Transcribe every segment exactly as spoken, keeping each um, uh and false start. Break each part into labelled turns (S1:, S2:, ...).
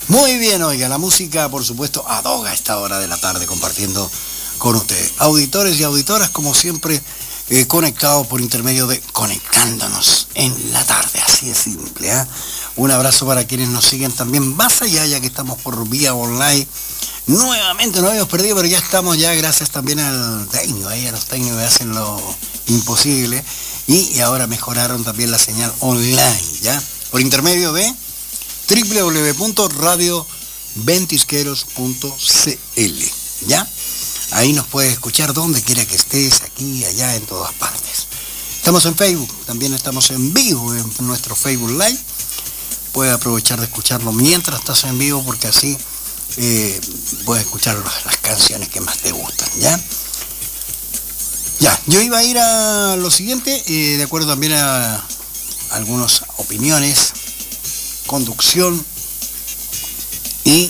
S1: Muy bien, oiga, la música, por supuesto, adoga a esta hora de la tarde compartiendo con ustedes. Auditores y auditoras, como siempre, eh, conectados por intermedio de Conectándonos en la tarde, así de simple, ¿eh? Un abrazo para quienes nos siguen también más allá, ya que estamos por vía online. Nuevamente nos habíamos perdido, pero ya estamos ya, gracias también al técnico, ahí a los técnicos que hacen lo imposible. Y, y ahora mejoraron también la señal online, ¿ya? Por intermedio de doble u doble u doble u punto radio ventisqueros punto c l, ¿ya? Ahí nos puedes escuchar donde quiera que estés, aquí, allá, en todas partes. Estamos en Facebook, también estamos en vivo en nuestro Facebook Live. Puedes aprovechar de escucharlo mientras estás en vivo, porque así eh, puedes escuchar las, las canciones que más te gustan, ¿ya? Ya, yo iba a ir a lo siguiente, eh, de acuerdo también a algunas opiniones, conducción y,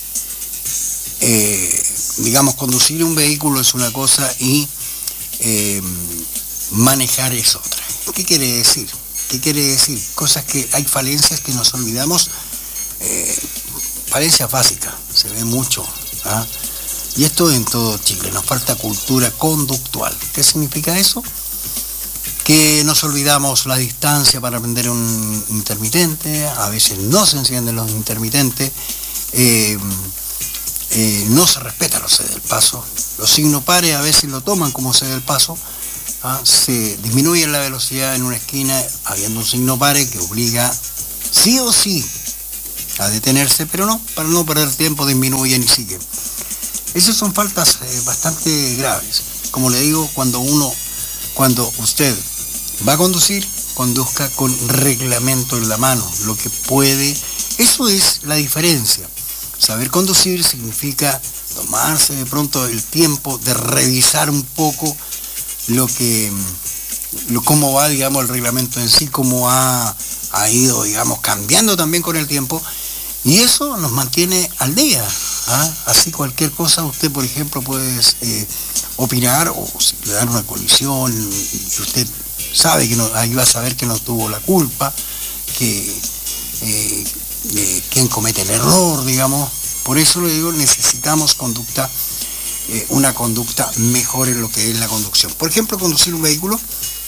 S1: eh, digamos, conducir un vehículo es una cosa y eh, manejar es otra. ¿Qué quiere decir? ¿Qué quiere decir? Cosas que hay falencias que nos olvidamos, eh, falencias básicas, se ve mucho, ¿ah? Y esto en todo Chile, nos falta cultura conductual. ¿Qué significa eso? Que nos olvidamos la distancia para prender un intermitente, a veces no se encienden los intermitentes, eh, eh, no se respeta los cede del paso, los signos pares a veces lo toman como cede del paso, ¿ah? Se disminuye la velocidad en una esquina habiendo un signo pare que obliga sí o sí a detenerse, pero no, para no perder tiempo disminuyen y siguen. Esas son faltas eh, bastante graves. Como le digo, cuando uno, cuando usted va a conducir, conduzca con reglamento en la mano, lo que puede, eso es la diferencia. Saber conducir significa tomarse de pronto el tiempo de revisar un poco lo que, lo, cómo va, digamos, el reglamento en sí, cómo ha, ha ido, digamos, cambiando también con el tiempo, y eso nos mantiene al día. ¿Ah? Así cualquier cosa, usted por ejemplo puede eh, opinar, o si le dan una colisión y usted sabe que no, ahí va a saber que no tuvo la culpa, que eh, eh, quien comete el error, digamos. Por eso le digo, necesitamos conducta, eh, una conducta mejor en lo que es la conducción. Por ejemplo, conducir un vehículo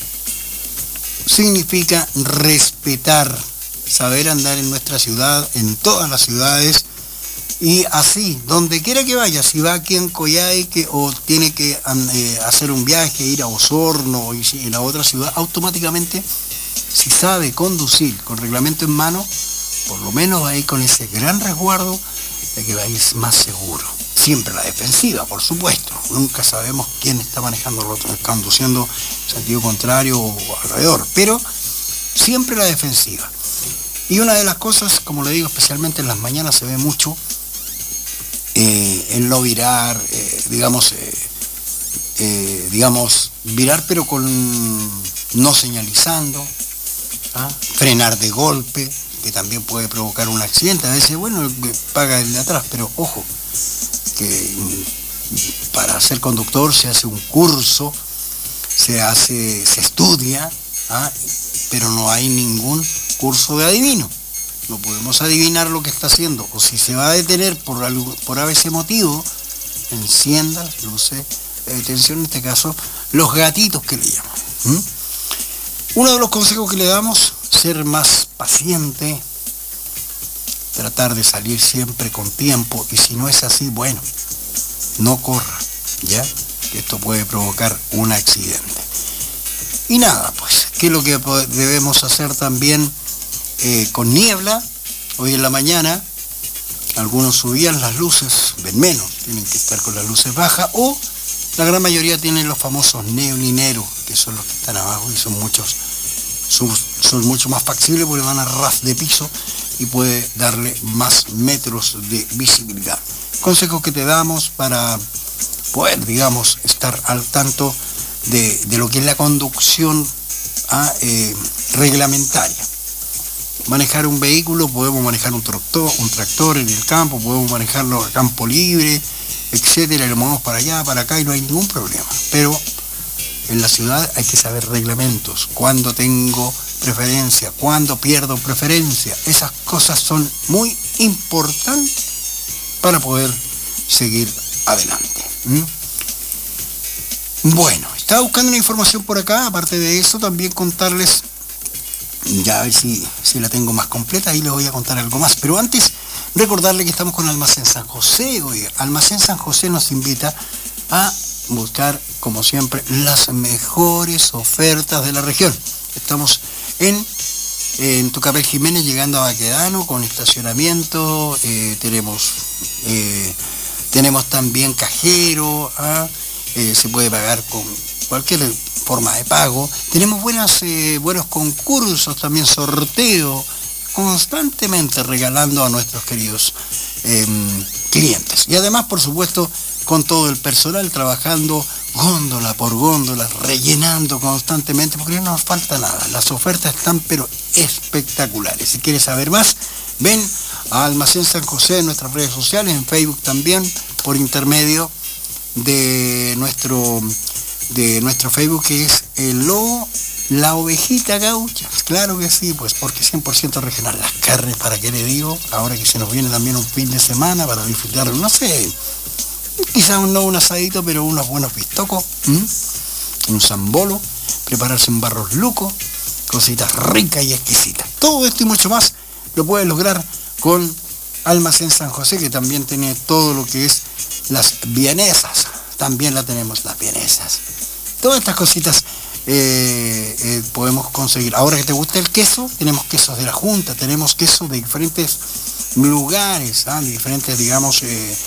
S1: significa respetar, saber andar en nuestra ciudad, en todas las ciudades. Y así, donde quiera que vaya, si va aquí en Coyhaique o tiene que eh, hacer un viaje, ir a Osorno o ir a otra ciudad, automáticamente, si sabe conducir con reglamento en mano, por lo menos va a ir con ese gran resguardo de que va a ir más seguro. Siempre la defensiva, por supuesto. Nunca sabemos quién está manejando el otro, conduciendo en sentido contrario o alrededor, pero siempre la defensiva. Y una de las cosas, como le digo, especialmente en las mañanas se ve mucho, Eh, el no virar, eh, digamos, eh, eh, digamos, virar pero con no señalizando, ¿ah? Frenar de golpe, que también puede provocar un accidente. A veces, bueno, paga el de atrás, pero ojo, que para ser conductor se hace un curso, se hace, se estudia, ¿ah? Pero no hay ningún curso de adivino. No podemos adivinar lo que está haciendo, o si se va a detener por algo, por a veces motivo, encienda luces de detención, en este caso, los gatitos que le llaman. ¿Mm? Uno de los consejos que le damos, ser más paciente, tratar de salir siempre con tiempo, y si no es así, bueno, no corra, ¿ya? Que esto puede provocar un accidente. Y nada, pues, ¿qué es lo que debemos hacer también? Eh, con niebla, hoy en la mañana, algunos subían las luces, ven menos, tienen que estar con las luces bajas, o la gran mayoría tienen los famosos neblineros, que son los que están abajo y son muchos, son, son mucho más factibles porque van a ras de piso y puede darle más metros de visibilidad. Consejos que te damos para poder, digamos, estar al tanto de, de lo que es la conducción a, eh, reglamentaria. Manejar un vehículo, podemos manejar un tractor, un tractor en el campo, podemos manejarlo a campo libre, etcétera, y lo movemos para allá, para acá y no hay ningún problema. Pero en la ciudad hay que saber reglamentos, cuándo tengo preferencia, cuándo pierdo preferencia. Esas cosas son muy importante para poder seguir adelante. ¿Mm? Bueno, estaba buscando una información por acá, aparte de eso también contarles, ya a ver si, si la tengo más completa, ahí les voy a contar algo más, pero antes recordarle que estamos con Almacén San José. Oye, Almacén San José nos invita a buscar, como siempre, las mejores ofertas de la región. Estamos en, en Tucapel Jiménez, llegando a Baquedano, con estacionamiento, eh, tenemos, eh, tenemos también cajero, ¿ah? eh, se puede pagar con cualquier forma de pago. Tenemos buenas, eh, buenos concursos, también sorteo, constantemente regalando a nuestros queridos eh, clientes. Y además, por supuesto, con todo el personal trabajando góndola por góndola, rellenando constantemente, porque no nos falta nada. Las ofertas están pero espectaculares. Si quieres saber más, ven a Almacén San José en nuestras redes sociales, en Facebook también, por intermedio de nuestro, de nuestro Facebook, que es el Lobo, la Ovejita Gaucha. Claro que sí, pues porque cien por ciento regional. Las carnes, ¿para qué le digo? Ahora que se nos viene también un fin de semana para disfrutar, no sé, quizás no un asadito, pero unos buenos bistocos, ¿m? un zambolo, prepararse en barros luco, cositas ricas y exquisitas. Todo esto y mucho más lo puedes lograr con Almacén San José, que también tiene todo lo que es las vienesas. También la tenemos, las vienesas. Todas estas cositas eh, eh, podemos conseguir. Ahora que te gusta el queso, tenemos quesos de la Junta, tenemos quesos de diferentes lugares, ¿ah? de diferentes, digamos, eh,